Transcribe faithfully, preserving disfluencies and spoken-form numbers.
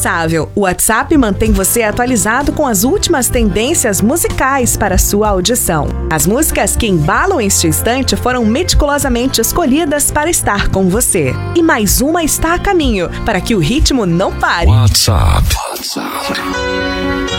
indispensável. O WhatsApp mantém você atualizado com as últimas tendências musicais para sua audição. As músicas que embalam este instante foram meticulosamente escolhidas para estar com você. E mais uma está a caminho, para que o ritmo não pare. WhatsApp. WhatsApp.